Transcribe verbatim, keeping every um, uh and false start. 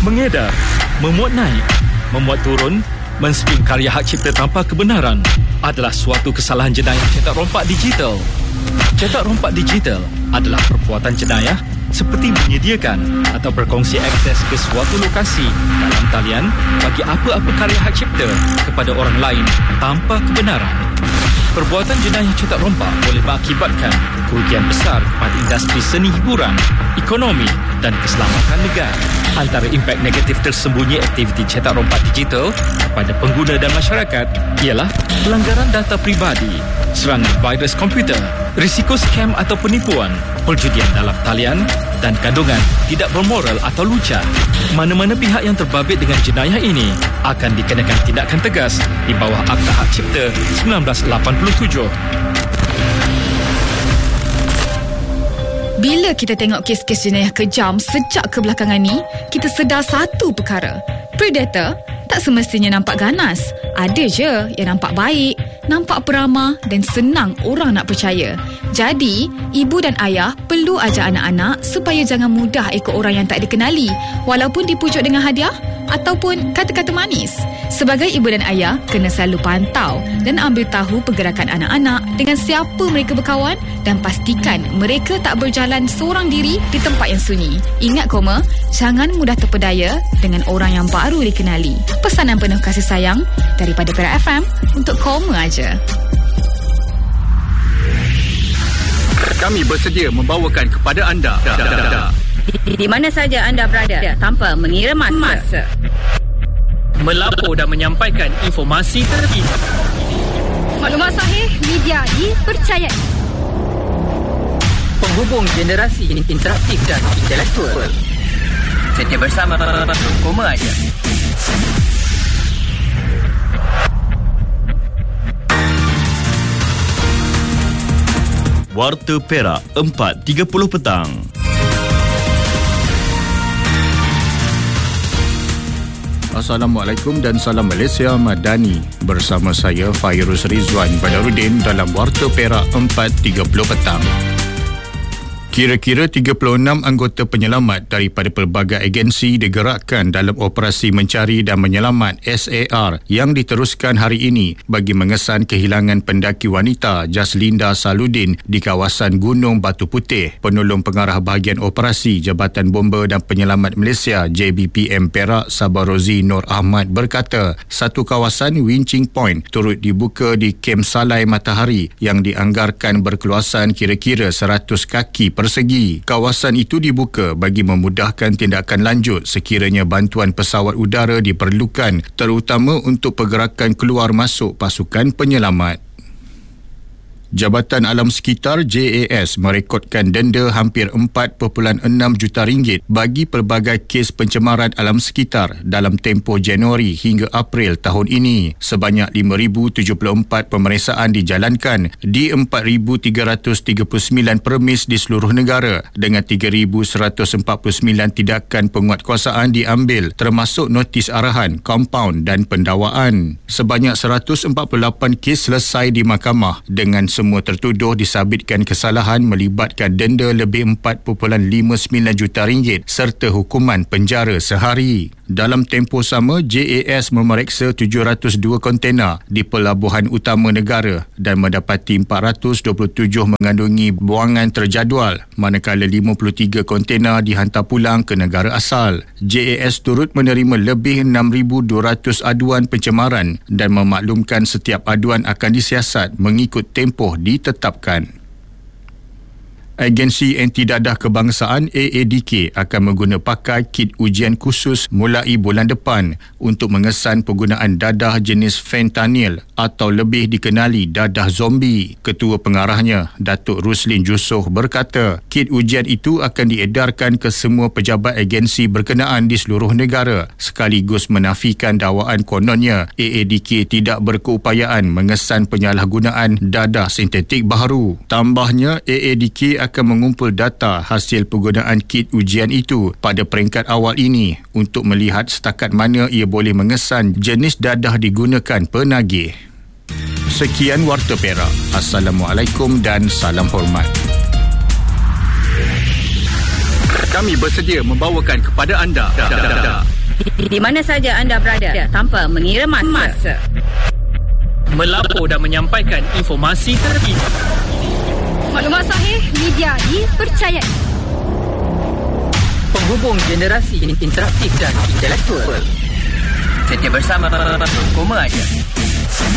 mengedar, memuat naik, memuat turun, men-stream karya hak cipta tanpa kebenaran adalah suatu kesalahan jenayah cetak rompak digital. Cetak rompak digital adalah perbuatan jenayah seperti menyediakan atau berkongsi akses ke suatu lokasi dalam talian bagi apa-apa karya hak cipta kepada orang lain tanpa kebenaran. Perbuatan jenayah cetak rompak boleh mengakibatkan kerugian besar kepada industri seni hiburan, ekonomi dan keselamatan negara. Antara impak negatif tersembunyi aktiviti cetak rompak digital kepada pengguna dan masyarakat ialah pelanggaran data pribadi, serangan virus komputer, risiko skam atau penipuan, perjudian dalam talian dan kandungan tidak bermoral atau lucah. Mana-mana pihak yang terbabit dengan jenayah ini akan dikenakan tindakan tegas di bawah Akta Hak Cipta seribu sembilan ratus lapan puluh tujuh. Bila kita tengok kes-kes jenayah kejam sejak kebelakangan ni, kita sedar satu perkara. Predator tak semestinya nampak ganas. Ada je yang nampak baik, nampak peramah dan senang orang nak percaya. Jadi, ibu dan ayah perlu ajar anak-anak supaya jangan mudah ikut orang yang tak dikenali, walaupun dipujuk dengan hadiah ataupun kata-kata manis. Sebagai ibu dan ayah, kena selalu pantau dan ambil tahu pergerakan anak-anak, dengan siapa mereka berkawan dan pastikan mereka tak berjalan seorang diri di tempat yang sunyi. Ingat koma, jangan mudah terpedaya dengan orang yang baru dikenali. Pesanan penuh kasih sayang daripada Perak F M untuk Koma aja. Kami bersedia membawakan kepada anda da, da, da, da. Di, di mana saja anda berada tanpa mengira masa, masa. Melapor dan menyampaikan informasi terkini. Maklumat sahih, media dipercayai. Penghubung generasi interaktif dan intelektual. Setia bersama Koma aja. Warta Perak empat tiga puluh petang. Assalamualaikum dan salam Malaysia Madani. Bersama saya Fairuz Rizwan Badarudin dalam Warta Perak empat tiga puluh petang. Kira-kira tiga puluh enam anggota penyelamat daripada pelbagai agensi digerakkan dalam operasi mencari dan menyelamat S A R yang diteruskan hari ini bagi mengesan kehilangan pendaki wanita Jaslinda Saludin di kawasan Gunung Batu Putih. Penolong pengarah bahagian operasi Jabatan Bomba dan Penyelamat Malaysia J B P M Perak Sabarozi Nur Ahmad berkata, satu kawasan winching point turut dibuka di Kem Salai Matahari yang dianggarkan berkeluasan kira-kira seratus kaki persegi. Kawasan itu dibuka bagi memudahkan tindakan lanjut sekiranya bantuan pesawat udara diperlukan, terutama untuk pergerakan keluar masuk pasukan penyelamat. Jabatan Alam Sekitar J A S merekodkan denda hampir empat perpuluhan enam juta ringgit bagi pelbagai kes pencemaran alam sekitar dalam tempoh Januari hingga April tahun ini. Sebanyak lima ribu tujuh puluh empat pemeriksaan dijalankan di empat ribu tiga ratus tiga puluh sembilan permis di seluruh negara dengan tiga ribu seratus empat puluh sembilan tindakan penguatkuasaan diambil, termasuk notis arahan, kompaun dan pendakwaan. Sebanyak seratus empat puluh lapan kes selesai di mahkamah dengan semua tertuduh disabitkan kesalahan melibatkan denda lebih empat perpuluhan lima sembilan juta ringgit serta hukuman penjara sehari. Dalam tempoh sama, J A S memeriksa tujuh ratus dua kontena di pelabuhan utama negara dan mendapati empat ratus dua puluh tujuh mengandungi buangan terjadual, manakala lima puluh tiga kontena dihantar pulang ke negara asal. J A S turut menerima lebih enam ribu dua ratus aduan pencemaran dan memaklumkan setiap aduan akan disiasat mengikut tempoh ditetapkan. Agensi Anti Dadah Kebangsaan A A D K akan mengguna pakai kit ujian khusus mulai bulan depan untuk mengesan penggunaan dadah jenis fentanyl atau lebih dikenali dadah zombie. Ketua pengarahnya, Datuk Ruslin Jusoh berkata, kit ujian itu akan diedarkan ke semua pejabat agensi berkenaan di seluruh negara, sekaligus menafikan dakwaan kononnya A A D K tidak berkeupayaan mengesan penyalahgunaan dadah sintetik baharu. Tambahnya, A A D K akan mengumpul data hasil penggunaan kit ujian itu pada peringkat awal ini untuk melihat setakat mana ia boleh mengesan jenis dadah digunakan penagih. Sekian Warta Perak. Assalamualaikum dan salam hormat. Kami bersedia membawakan kepada anda Di, di mana saja anda berada tanpa mengira masa. Melapor dan menyampaikan informasi terkini. Maklumat sahih, media dipercayai. Penghubung generasi interaktif dan intelektual. Setia bersama Koma Aja.